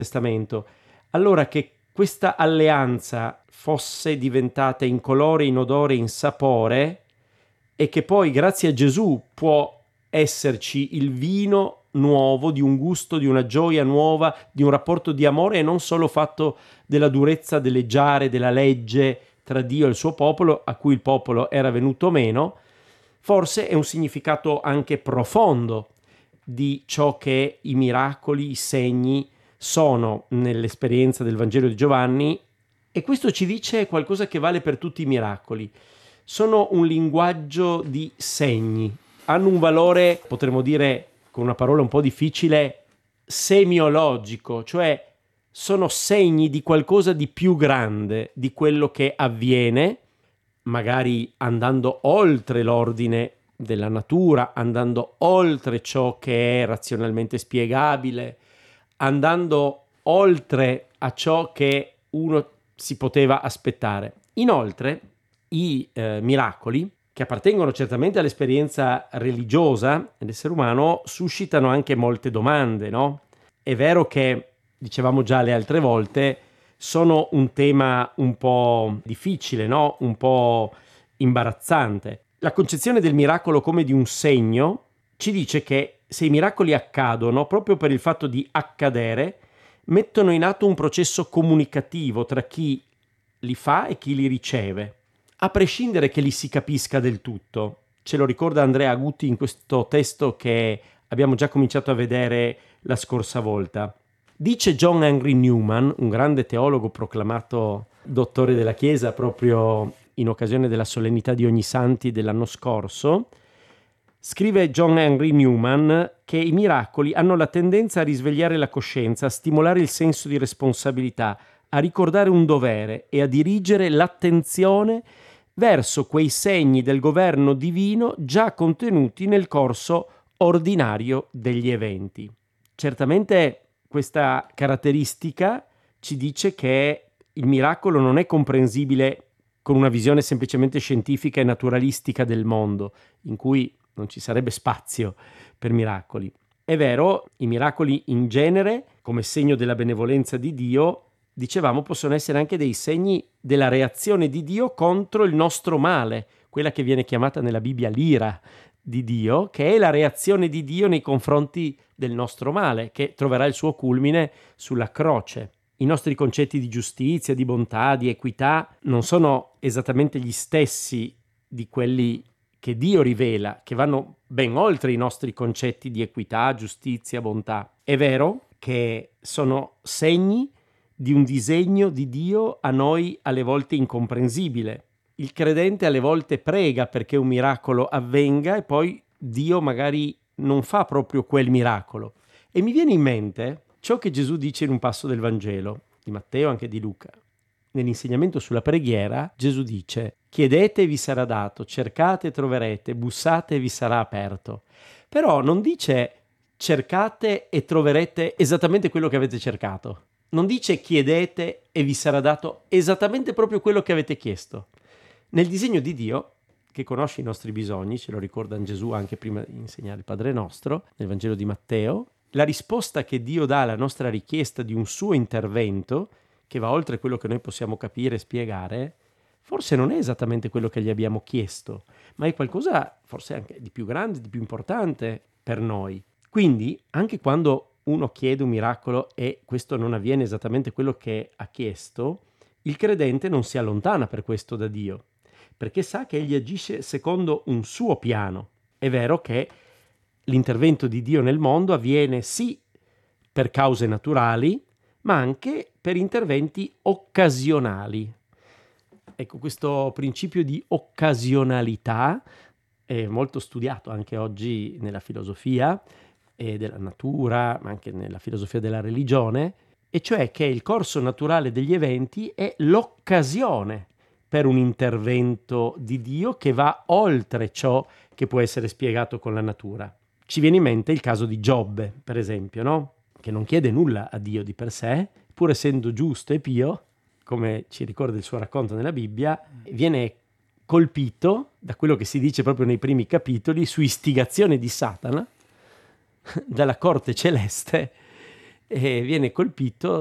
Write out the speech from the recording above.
Testamento. Allora che questa alleanza fosse diventata in colore, in odore, in sapore, e che poi grazie a Gesù può esserci il vino nuovo, di un gusto, di una gioia nuova, di un rapporto di amore, e non solo fatto della durezza, delle leggiare, della legge tra Dio e il suo popolo, a cui il popolo era venuto meno. Forse è un significato anche profondo di ciò che i miracoli, i segni sono nell'esperienza del Vangelo di Giovanni, e questo ci dice qualcosa che vale per tutti i miracoli. Sono un linguaggio di segni, hanno un valore, potremmo dire con una parola un po' difficile, semiologico, cioè sono segni di qualcosa di più grande di quello che avviene, magari andando oltre l'ordine della natura, andando oltre ciò che è razionalmente spiegabile, andando oltre a ciò che uno si poteva aspettare. Inoltre, i miracoli, che appartengono certamente all'esperienza religiosa dell'essere umano, suscitano anche molte domande, no? È vero che, dicevamo già le altre volte, sono un tema un po' difficile, no? Un po' imbarazzante. La concezione del miracolo come di un segno ci dice che se i miracoli accadono, proprio per il fatto di accadere, mettono in atto un processo comunicativo tra chi li fa e chi li riceve, a prescindere che li si capisca del tutto. Ce lo ricorda Andrea Agutti in questo testo che abbiamo già cominciato a vedere la scorsa volta. Dice John Henry Newman, un grande teologo proclamato dottore della Chiesa proprio in occasione della solennità di Ognissanti dell'anno scorso, scrive John Henry Newman che i miracoli hanno la tendenza a risvegliare la coscienza, a stimolare il senso di responsabilità, a ricordare un dovere e a dirigere l'attenzione verso quei segni del governo divino già contenuti nel corso ordinario degli eventi. Certamente questa caratteristica ci dice che il miracolo non è comprensibile con una visione semplicemente scientifica e naturalistica del mondo, in cui non ci sarebbe spazio per miracoli. È vero, i miracoli in genere, come segno della benevolenza di Dio, dicevamo, possono essere anche dei segni della reazione di Dio contro il nostro male, quella che viene chiamata nella Bibbia l'ira di Dio, che è la reazione di Dio nei confronti del nostro male, che troverà il suo culmine sulla croce. I nostri concetti di giustizia, di bontà, di equità non sono esattamente gli stessi di quelli che Dio rivela, che vanno ben oltre i nostri concetti di equità, giustizia, bontà. È vero che sono segni di un disegno di Dio a noi alle volte incomprensibile. Il credente alle volte prega perché un miracolo avvenga e poi Dio magari non fa proprio quel miracolo. E mi viene in mente ciò che Gesù dice in un passo del Vangelo, di Matteo e anche di Luca. Nell'insegnamento sulla preghiera Gesù dice: chiedete e vi sarà dato, cercate e troverete, bussate e vi sarà aperto. Però non dice cercate e troverete esattamente quello che avete cercato. Non dice chiedete e vi sarà dato esattamente proprio quello che avete chiesto. Nel disegno di Dio, che conosce i nostri bisogni, ce lo ricorda Gesù anche prima di insegnare il Padre Nostro, nel Vangelo di Matteo, la risposta che Dio dà alla nostra richiesta di un suo intervento, che va oltre quello che noi possiamo capire e spiegare, forse non è esattamente quello che gli abbiamo chiesto, ma è qualcosa forse anche di più grande, di più importante per noi. Quindi, anche quando uno chiede un miracolo e questo non avviene esattamente quello che ha chiesto, il credente non si allontana per questo da Dio, perché sa che egli agisce secondo un suo piano. È vero che l'intervento di Dio nel mondo avviene sì per cause naturali, ma anche per interventi occasionali. Ecco, questo principio di occasionalità è molto studiato anche oggi nella filosofia e della natura, ma anche nella filosofia della religione, e cioè che il corso naturale degli eventi è l'occasione per un intervento di Dio che va oltre ciò che può essere spiegato con la natura. Ci viene in mente il caso di Giobbe, per esempio, no? Che non chiede nulla a Dio di per sé, pur essendo giusto e pio, come ci ricorda il suo racconto nella Bibbia, viene colpito da quello che si dice proprio nei primi capitoli, su istigazione di Satana, dalla corte celeste, e viene colpito